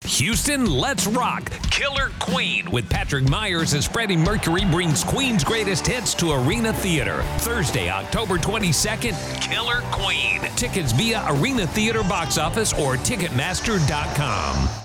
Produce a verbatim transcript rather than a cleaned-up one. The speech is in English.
Houston, let's rock. Killer Queen with Patrick Myers as Freddie Mercury brings Queen's greatest hits to Arena Theater. Thursday, October twenty-second, Killer Queen. Tickets via Arena Theater box office or Ticketmaster dot com.